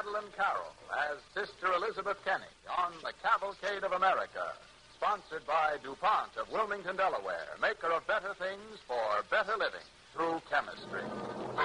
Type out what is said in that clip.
Madeline Carroll as Sister Elizabeth Kenny on The Cavalcade of America, sponsored by DuPont of Wilmington, Delaware, maker of better things for better living through chemistry.